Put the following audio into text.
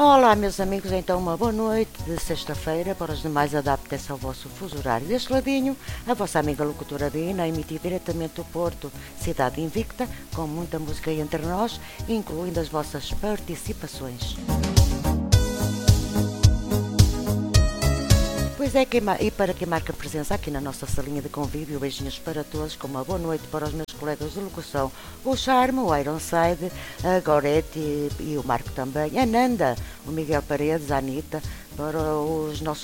Olá, meus amigos, então uma boa noite de sexta-feira. Para os demais, adaptem-se ao vosso fuso horário deste ladinho. A vossa amiga locutora Dina, emitir diretamente do Porto, cidade invicta, com muita música entre nós, incluindo as vossas participações. Pois é, e para quem marca presença aqui na nossa salinha de convívio, beijinhos para todos, com uma boa noite para os meus colegas de locução, o Charme, o Ironside, a Gorete e o Marco também, a Nanda, o Miguel Paredes, a Anitta, para os nossos